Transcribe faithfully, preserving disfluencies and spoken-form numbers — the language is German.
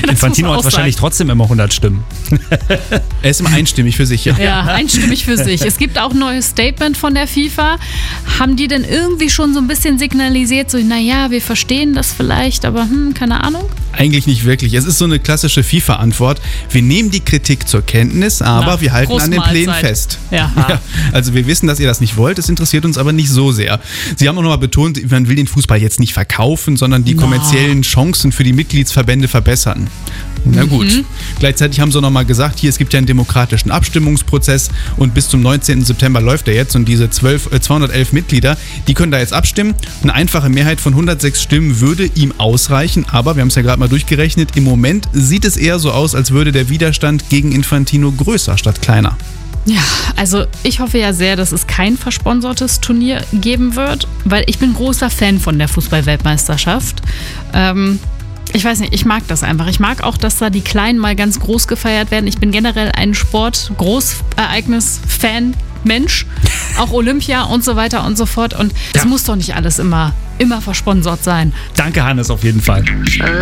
Infantino hat wahrscheinlich trotzdem immer hundert Stimmen. Er ist immer einstimmig für sich, ja. Ja, einstimmig für sich. Es gibt auch ein neues Statement von der FIFA. Haben die denn irgendwie schon so ein bisschen signalisiert, so, naja, wir verstehen das vielleicht, aber hm, keine Ahnung? Eigentlich nicht wirklich. Es ist so eine klassische FIFA-Antwort. Wir nehmen die Kritik zur Kenntnis, aber Na, wir halten an den Plänen Großmahlzeit. fest. Ja. Ja, also wir wissen, dass ihr das nicht wollt, es interessiert uns aber nicht so sehr. Sie haben auch nochmal betont, man will den Fußball jetzt nicht verkaufen, sondern die Na. kommerziellen Chancen für die Mitgliedsverbände verbessern. Na gut. Mhm. Gleichzeitig haben sie nochmal gesagt, hier, es gibt ja einen demokratischen Abstimmungsprozess und bis zum neunzehnten September läuft er jetzt und diese zwölf, äh, zweihundertelf Mitglieder, die können da jetzt abstimmen. Eine einfache Mehrheit von hundertsechs Stimmen würde ihm ausreichen, aber wir haben es ja gerade mal durchgerechnet, im Moment sieht es eher so aus, als würde der Widerstand gegen Infantino größer statt kleiner. Ja, also ich hoffe ja sehr, dass es kein versponsertes Turnier geben wird, weil ich bin großer Fan von der Fußball-Weltmeisterschaft. Ähm, ich weiß nicht, ich mag das einfach. Ich mag auch, dass da die Kleinen mal ganz groß gefeiert werden. Ich bin generell ein Sport-Großereignis-Fan. Mensch, auch Olympia und so weiter und so fort. Und es Ja. muss doch nicht alles immer, immer versponsert sein. Danke, Hannes, auf jeden Fall.